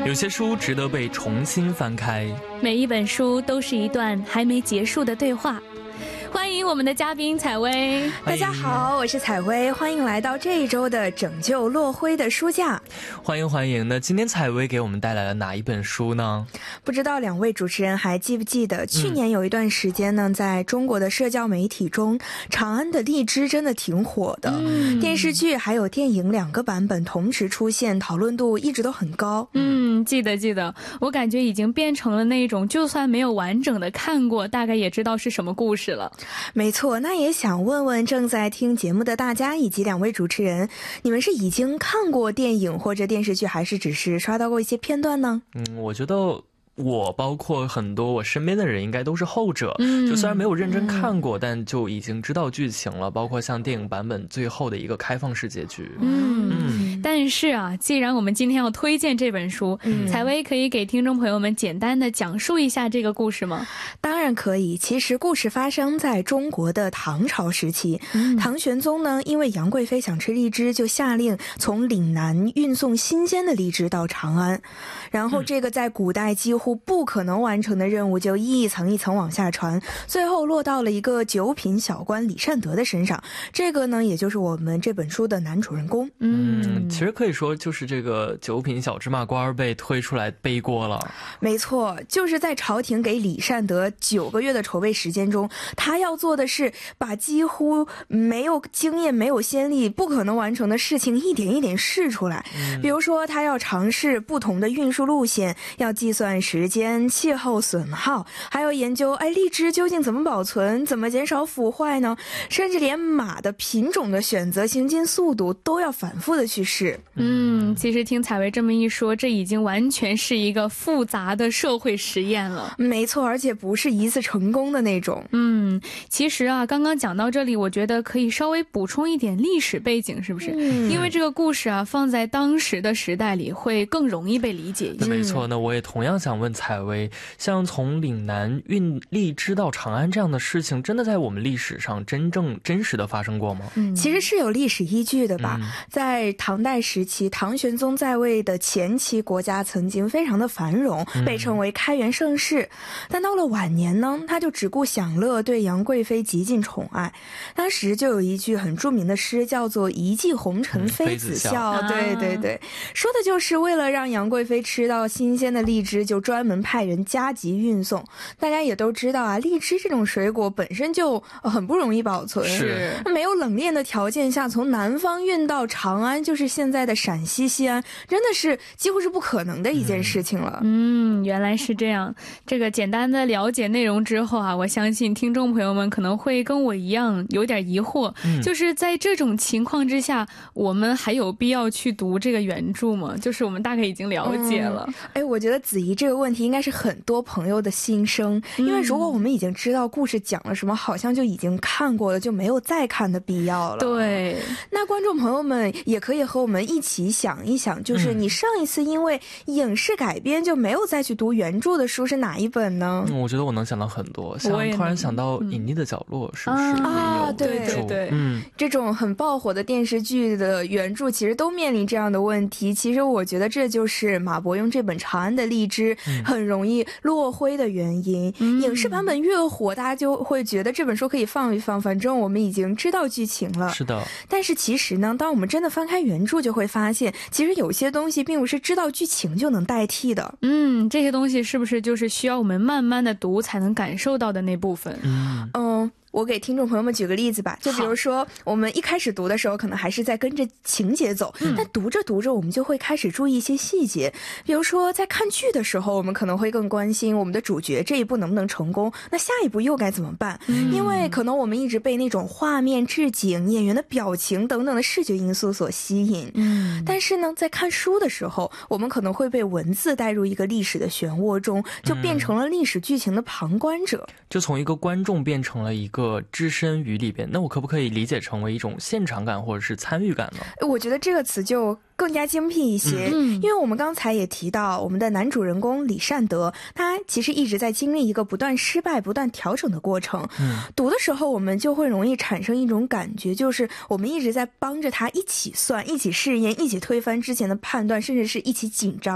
有些书值得被重新翻开， 每一本书都是一段还没结束的对话。欢迎我们的嘉宾采薇。 大家好，我是采薇，欢迎来到这一周的拯救落灰的书架。 欢迎欢迎。那今天采薇给我们带来了哪一本书呢？ 不知道两位主持人还记不记得，去年有一段时间呢，在中国的社交媒体中，长安的荔枝真的挺火的，电视剧还有电影两个版本同时出现，讨论度一直都很高。 记得，我感觉已经变成了那种就算没有完整的看过，大概也知道是什么故事了。 没错，那也想问问正在听节目的大家以及两位主持人，你们是已经看过电影或者电视剧，还是只是刷到过一些片段呢？ 我觉得我包括很多我身边的人应该都是后者，就虽然没有认真看过，但就已经知道剧情了，包括像电影版本最后的一个开放式结局。 但是啊，既然我们今天要推荐这本书，采薇可以给听众朋友们简单的讲述一下这个故事吗？ 当然可以。其实故事发生在中国的唐朝时期，唐玄宗呢，因为杨贵妃想吃荔枝，就下令从岭南运送新鲜的荔枝到长安，然后这个在古代几乎不可能完成的任务就一层一层往下传，最后落到了一个九品小官李善德的身上，这个呢也就是我们这本书的男主人公。 其实可以说就是这个九品小芝麻官被推出来背锅了。 没错，就是在朝廷给李善德9个月的筹备时间中，他要做的是把几乎没有经验没有先例不可能完成的事情一点一点试出来。比如说他要尝试不同的运输路线，要计算时间、气候损耗，还要研究荔枝究竟怎么保存，怎么减少腐坏呢？甚至连马的品种的选择、行进速度都要反复的去试。 其实听采薇这么一说，这已经完全是一个复杂的社会实验了。 没错，而且不是一次成功的那种。 其实啊，刚刚讲到这里，我觉得可以稍微补充一点历史背景，是不是？因为这个故事啊，放在当时的时代里会更容易被理解一些。 没错，那我也同样想问采薇，像从岭南运荔枝到长安这样的事情，真的在我们历史上真实的发生过吗？ 其实是有历史依据的吧。在唐代时期，唐玄宗在位的前期，国家曾经非常的繁荣，被称为开元盛世。但到了晚年呢，他就只顾享乐，对杨贵妃极尽宠爱。当时就有一句很著名的诗，叫做一骑红尘妃子笑。对，说的就是为了让杨贵妃吃到新鲜的荔枝，就专门派人加急运送。大家也都知道啊，荔枝这种水果本身就很不容易保存， 是没有冷链的条件下，从南方运到长安，就是现在的陕西西安，真的是几乎是不可能的一件事情了。 原来是这样。这个简单的了解内容之后啊，我相信听众朋友们可能会跟我一样有点疑惑，就是在这种情况之下，我们还有必要去读这个原著吗？就是我们大概已经了解了。 我觉得子怡这个问题应该是很多朋友的心声，因为如果我们已经知道故事讲了什么，好像就已经看过了，就没有再看的必要了。 对， 那观众朋友们也可以和我们一起想一想，就是你上一次因为影视改编就没有再去读原著的书是哪一本呢？ 我觉得我能想到很多，像突然想到隐匿的角落，是不是也有对，这种很爆火的电视剧的原著其实都面临这样的问题。其实我觉得这就是马伯庸这本《长安的荔枝》很容易落灰的原因。影视版本越火，大家就会觉得这本书可以放一放，反正我们已经知道剧情了。 是的。 但是其实呢，当我们真的翻开原著，就会发现其实有些东西并不是知道剧情就能代替的。 这些东西是不是就是需要我们慢慢的读才能感受到的那部分？ 我给听众朋友们举个例子吧，就比如说我们一开始读的时候可能还是在跟着情节走，但读着读着我们就会开始注意一些细节。比如说在看剧的时候，我们可能会更关心我们的主角这一步能不能成功，那下一步又该怎么办？因为可能我们一直被那种画面、置景、演员的表情等等的视觉因素所吸引。但是呢，在看书的时候，我们可能会被文字带入一个历史的漩涡中，就变成了历史剧情的旁观者， 就从一个观众变成了一个置身于里边。那我可不可以理解成为一种现场感或者是参与感呢？ 我觉得这个词就更加精辟一些，因为我们刚才也提到我们的男主人公李善德，他其实一直在经历一个不断失败不断调整的过程。读的时候我们就会容易产生一种感觉，就是我们一直在帮着他一起算，一起试验，一起推翻之前的判断，甚至是一起紧张。